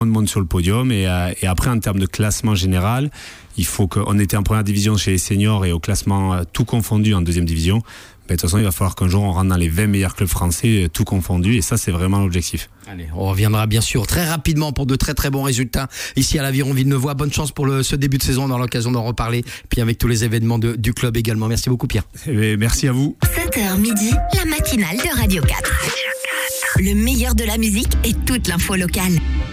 On monte sur le podium et après en termes de classement général, il faut qu'on était en première division chez les seniors et au classement tout confondu en deuxième division. Mais de toute façon, il va falloir qu'un jour on rentre dans les 20 meilleurs clubs français tout confondu et ça c'est vraiment l'objectif. Allez, on reviendra bien sûr très rapidement pour de très très bons résultats ici à l'Aviron Villeneuvois. Bonne chance pour ce début de saison, on aura l'occasion d'en reparler, puis avec tous les événements du club également. Merci beaucoup Pierre. Merci à vous. 7h midi, la matinale de Radio 4. Le meilleur de la musique et toute l'info locale.